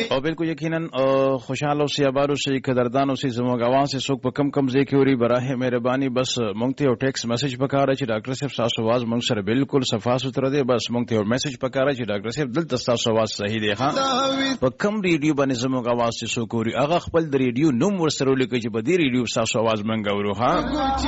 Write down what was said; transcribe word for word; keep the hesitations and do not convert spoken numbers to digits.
او بالکل یقینا خوشاله اوسئ آباد اوسئ قدردان اوسئ زموږ اواز څوک په کم کم ځای کې اوري براه مهرباني بس مونږ ته یو ټیکس میسج پکاره چې ډاکټر صاحب تاسو आवाज مونږ سره بالکل صفا سوتره دی بس مونږ ته یو میسج پکاره چې ډاکټر صاحب دلته تاسو आवाज صحیح دی ها په کم ریډیو باندې زموږ اواز څوک اوري هغه خپل د ریډیو نوم ورسره لیکي چې په دې ریډیو تاسو आवाज مونږ اورو ها